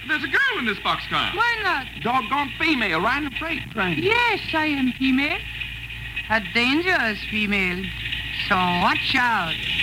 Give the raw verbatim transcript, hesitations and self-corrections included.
There's a girl in this boxcar. Why not? Doggone female riding a freight train. Yes, I am female. A dangerous female. So watch out.